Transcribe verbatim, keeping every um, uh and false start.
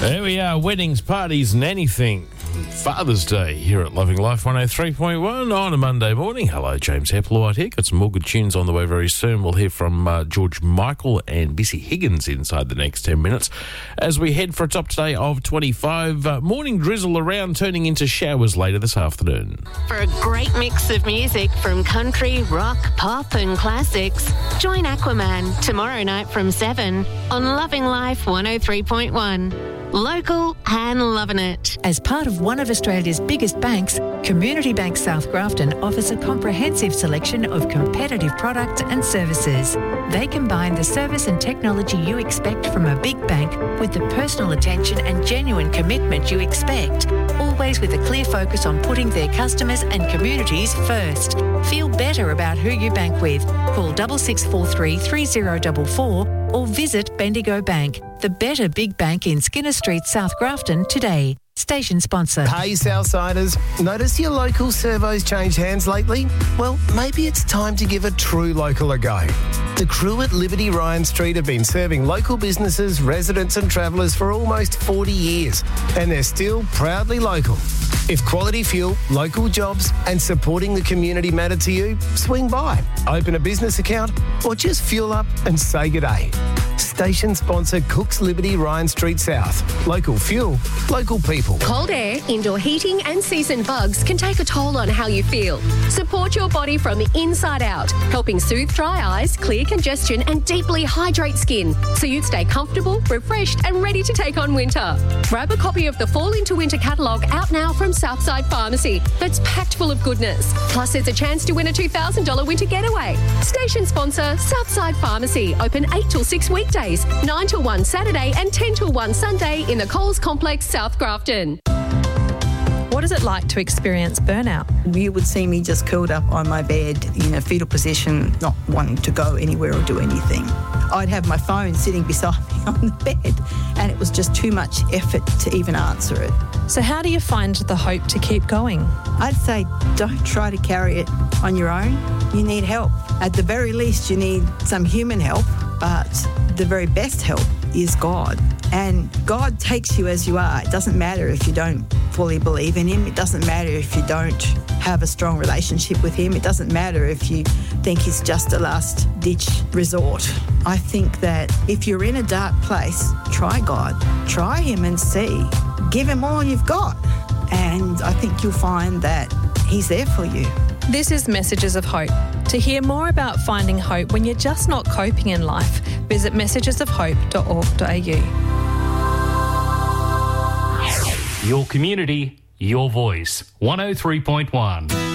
There we are, weddings, parties and anything. Father's Day here at Loving Life one oh three point one on a Monday morning. Hello, James Hepplewhite here. Got some more good tunes on the way very soon. We'll hear from uh, George Michael and Bissy Higgins inside the next ten minutes as we head for a top today of twenty-five. Uh, morning drizzle around, turning into showers later this afternoon. For a great mix of music from country, rock, pop and classics, join Aquaman tomorrow night from seven on Loving Life one oh three point one. Local and loving it. As part of one of Australia's biggest banks, Community Bank South Grafton offers a comprehensive selection of competitive products and services. They combine the service and technology you expect from a big bank with the personal attention and genuine commitment you expect, always with a clear focus on putting their customers and communities first. Feel better about who you bank with. Call six six four three, three oh four four or visit Bendigo Bank, the better big bank in Skinner Street, South Grafton, today. Station sponsor. Hey, Southsiders. Notice your local servos changed hands lately? Well, maybe it's time to give a true local a go. The crew at Liberty Ryan Street have been serving local businesses, residents and travellers for almost forty years, and they're still proudly local. If quality fuel, local jobs and supporting the community matter to you, swing by, open a business account or just fuel up and say g'day. Station sponsor Cook's Liberty Ryan Street South. Local fuel, local people. Cold air, indoor heating and season bugs can take a toll on how you feel. Support your body from the inside out, helping soothe dry eyes, clear congestion and deeply hydrate skin so you stay comfortable, refreshed and ready to take on winter. Grab a copy of the Fall into Winter catalogue out now from Southside Pharmacy that's packed full of goodness. Plus there's a chance to win a two thousand dollars winter getaway. Station sponsor Southside Pharmacy, open eight till six weekdays, nine till one Saturday and ten till one Sunday in the Coles Complex, South Grafton. What is it like to experience burnout? You would see me just curled up on my bed in a fetal position, not wanting to go anywhere or do anything. I'd have my phone sitting beside me on the bed and it was just too much effort to even answer it. So how do you find the hope to keep going? I'd say don't try to carry it on your own. You need help. At the very least, you need some human help, but the very best help is God. And God takes you as you are. It doesn't matter if you don't fully believe in him. It doesn't matter if you don't have a strong relationship with him. It doesn't matter if you think he's just a last-ditch resort. I think that if you're in a dark place, try God. Try him and see. Give him all you've got. And I think you'll find that he's there for you. This is Messages of Hope. To hear more about finding hope when you're just not coping in life, visit messages of hope dot org dot a u. Your community, your voice. one oh three point one.